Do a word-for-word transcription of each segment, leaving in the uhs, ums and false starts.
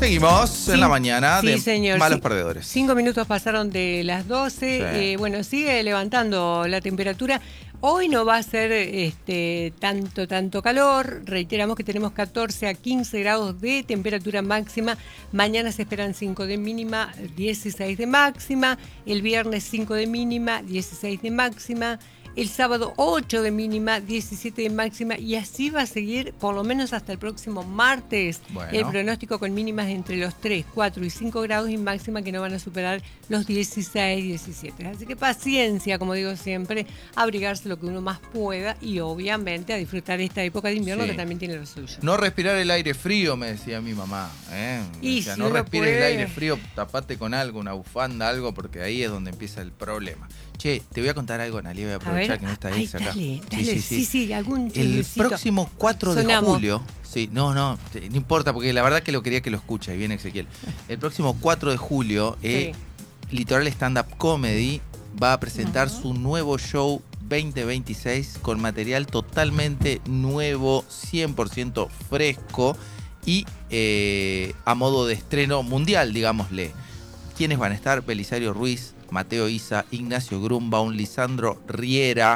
Seguimos Sí, en la mañana sí, de señor, malos sí. perdedores. Cinco minutos pasaron de las doce. Sí. Eh, bueno, sigue levantando la temperatura. Hoy no va a ser este, tanto, tanto calor. Reiteramos que tenemos catorce a quince grados de temperatura máxima. Mañana se esperan cinco de mínima, dieciséis de máxima. El viernes cinco de mínima, dieciséis de máxima. El sábado ocho de mínima, diecisiete de máxima, y así va a seguir por lo menos hasta el próximo martes. Bueno. El pronóstico con mínimas entre los tres, cuatro y cinco grados y máxima que no van a superar los dieciséis, diecisiete. Así que paciencia, como digo siempre, abrigarse lo que uno más pueda y obviamente a disfrutar esta época de invierno, Sí. que también tiene lo suyo. No respirar el aire frío, me decía mi mamá. ¿eh? Me Y decía, si no uno respires el puede. aire frío, tapate con algo, una bufanda, algo, porque ahí es donde empieza el problema. Che, te voy a contar algo, Analia, voy a aprovechar A ver, que no está ay, Elsa acá. dale, dale, sí, sí, algún El chismecito. próximo cuatro de Sonamos. julio, sí, no, no, no importa, porque la verdad que lo quería que lo escuche, ahí viene Ezequiel. El próximo cuatro de julio, eh, Litoral Stand Up Comedy va a presentar Ajá. su nuevo show veinte veintiséis con material totalmente nuevo, cien por ciento fresco y eh, a modo de estreno mundial, digámosle. ¿Quiénes van a estar? Belisario Ruiz, Mateo Isa, Ignacio Grunbaum, Lisandro Riera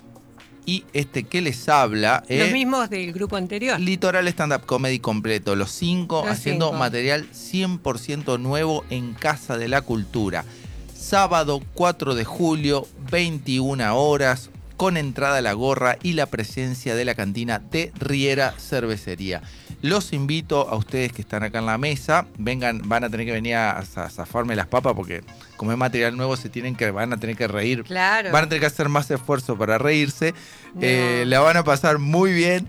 y este que les habla. Los eh, mismos del grupo anterior. Litoral Stand Up Comedy completo, los cinco Los haciendo cinco. material cien por ciento nuevo en Casa de la Cultura. Sábado cuatro de julio, veintiuna horas, con entrada a la gorra y la presencia de la cantina de Riera Cervecería. Los invito a ustedes que están acá en la mesa, vengan, van a tener que venir a, a zafarme las papas porque como es material nuevo se tienen que, van a tener que reír. Claro. Van a tener que hacer más esfuerzo para reírse. No. Eh, la van a pasar muy bien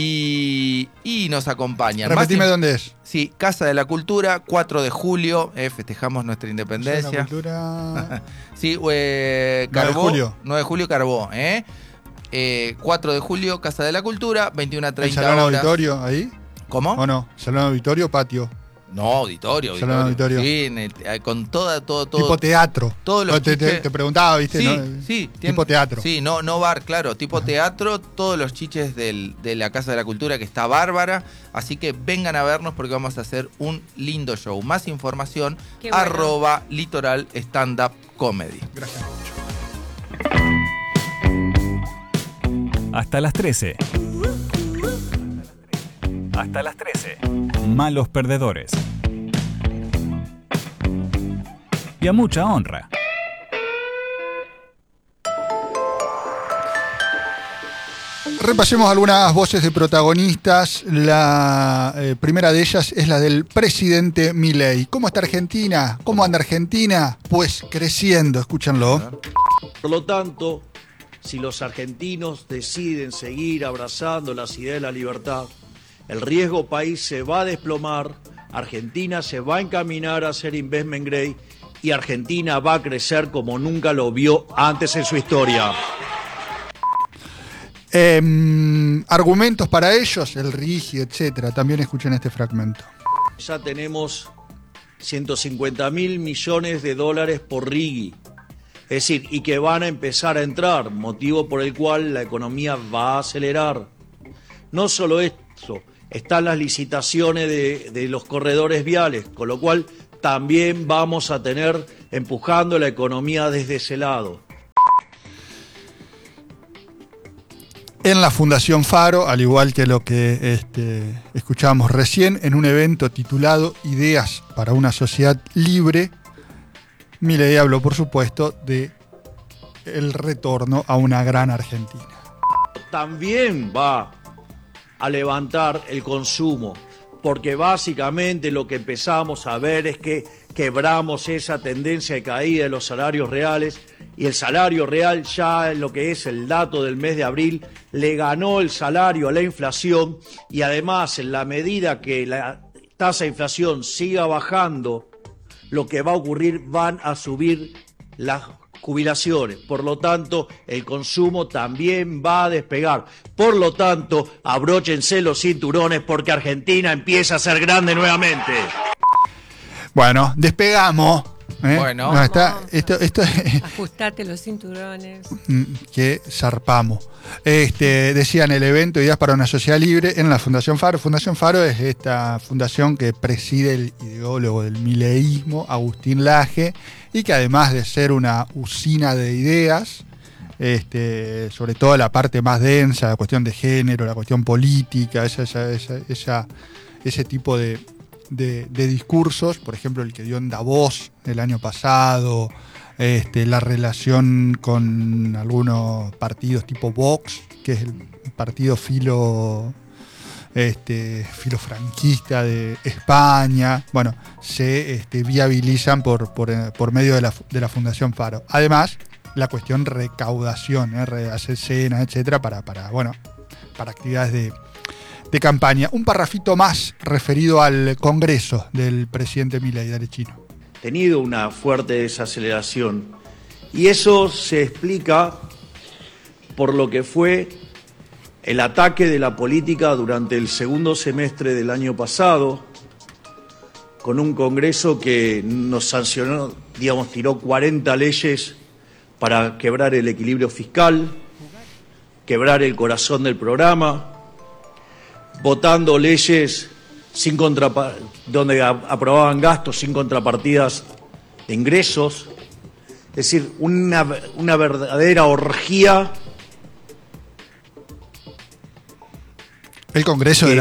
y, y nos acompañan. Repetime Más in- dónde es. Sí, Casa de la Cultura, cuatro de julio, eh, festejamos nuestra La independencia. cultura. Sí, eh, nueve de Carbó, julio. nueve de julio, Carbó, ¿eh? Eh, cuatro de julio, Casa de la Cultura, veintiuna a ¿El treinta salón horas. auditorio ahí? ¿Cómo? ¿O no? ¿Salón auditorio patio? No, auditorio, auditorio. Salón auditorio. Sí, en el- eh, con toda, todo, todo. Tipo teatro. todos los No, te, te- chiches- te preguntaba, ¿viste? Sí, ¿no? sí. Tipo teatro. Sí, no, no bar, claro, tipo teatro, todos los chiches del, de la Casa de la Cultura que está bárbara, así que vengan a vernos porque vamos a hacer un lindo show. Más información, Qué bueno. arroba Litoral Stand Up Comedy. Gracias. Hasta las trece. Hasta las trece. Malos perdedores. Y a mucha honra. Repasemos algunas voces de protagonistas. La eh, primera de ellas es la del presidente Milei. ¿Cómo está Argentina? ¿Cómo anda Argentina? Pues creciendo, escúchanlo. Por lo tanto, si los argentinos deciden seguir abrazando las ideas de la libertad, el riesgo país se va a desplomar, Argentina se va a encaminar a ser investment grade y Argentina va a crecer como nunca lo vio antes en su historia. Eh, argumentos para ellos, el RIGI, etcétera. También escuchen este fragmento. Ya tenemos ciento cincuenta mil millones de dólares por RIGI. Es decir, y que van a empezar a entrar, motivo por el cual la economía va a acelerar. No solo esto, están las licitaciones de, de los corredores viales, con lo cual también vamos a tener empujando la economía desde ese lado. En la Fundación Faro, al igual que lo que este, escuchábamos recién, en un evento titulado Ideas para una sociedad libre, Milei habló, por supuesto, de el retorno a una gran Argentina. También va a levantar el consumo, porque básicamente lo que empezamos a ver es que quebramos esa tendencia de caída de los salarios reales y el salario real ya en lo que es el dato del mes de abril le ganó el salario a la inflación y además en la medida que la tasa de inflación siga bajando, lo que va a ocurrir van a subir las jubilaciones. Por lo tanto, el consumo también va a despegar. Por lo tanto, abróchense los cinturones porque Argentina empieza a ser grande nuevamente. Bueno, despegamos, ¿Eh? Bueno. No, está, esto, esto Ajustate los cinturones. que zarpamos. Este, decían el evento Ideas para una Sociedad Libre en la Fundación Faro. Fundación Faro es esta fundación que preside el ideólogo del mileísmo, Agustín Laje, y que además de ser una usina de ideas, este, sobre todo la parte más densa, la cuestión de género, la cuestión política, esa, esa, esa, esa, ese tipo de, de, de discursos, por ejemplo el que dio en Davos el año pasado, este, la relación con algunos partidos tipo Vox, que es el partido filo este, filofranquista de España, bueno, se este, viabilizan por, por, por medio de la, de la Fundación Faro. Además, la cuestión recaudación, ¿eh? hacer cenas, etcétera, para, para, bueno, para actividades de, de campaña. Un parrafito más referido al Congreso del presidente Milei. Dale, Chino. Tenido una fuerte desaceleración, y eso se explica por lo que fue el ataque de la política durante el segundo semestre del año pasado, con un Congreso que nos sancionó, digamos, tiró cuarenta leyes para quebrar el equilibrio fiscal, quebrar el corazón del programa, votando leyes sin contrapa- donde a- aprobaban gastos sin contrapartidas de ingresos, es decir, una, una verdadera orgía. El Congreso de la